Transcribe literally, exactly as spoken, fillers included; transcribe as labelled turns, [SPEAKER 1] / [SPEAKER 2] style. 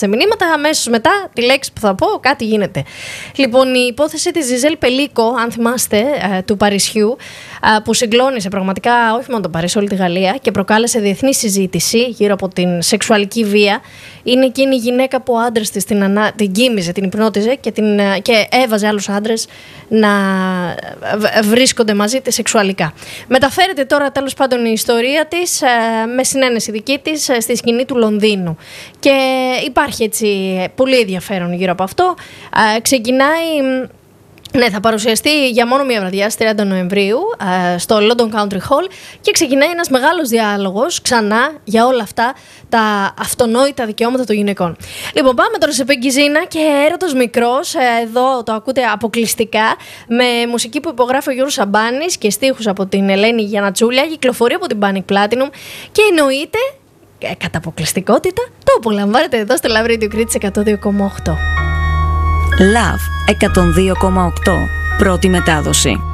[SPEAKER 1] σε μηνύματα. Αμέσως μετά τη λέξη που θα πω, κάτι γίνεται. Λοιπόν, η υπόθεση της Ζιζέλ Πελίκο, αν θυμάστε, του Παρισιού, που συγκλώνησε πραγματικά όχι μόνο το Παρίσι, όλη τη Γαλλία και προκάλεσε διεθνή συζήτηση γύρω από την σεξουαλική βία. Είναι εκείνη η γυναίκα που ο άντρας της την, ανα... την κοίμιζε, την υπνώτιζε και, την... και έβαζε άλλους άντρες να βρίσκονται μαζί της σεξουαλικά. Μεταφέρεται τώρα τέλος πάντων η ιστορία της με συνένεση δική της στη σκηνή του Λονδίνου. Και υπάρχει έτσι πολύ ενδιαφέρον γύρω από αυτό. Ξεκινάει... Ναι, θα παρουσιαστεί για μόνο μία βραδιά, στις τριάντα Νοεμβρίου, στο London Country Hall και ξεκινάει ένας μεγάλος διάλογος ξανά για όλα αυτά τα αυτονόητα δικαιώματα των γυναικών. Λοιπόν, πάμε τώρα σε Πεγκιζίνα και έρωτος μικρός. Εδώ το ακούτε αποκλειστικά με μουσική που υπογράφει ο Γιώργος Σαμπάνης και στίχους από την Ελένη Γιανατσούλια. Κυκλοφορεί από την Panic Platinum και εννοείται, κατά αποκλειστικότητα, το απολαμβάνετε εδώ στο Love Radio Crete εκατόν δύο κόμμα οκτώ.
[SPEAKER 2] Love εκατόν δύο κόμμα οκτώ. Πρώτη μετάδοση.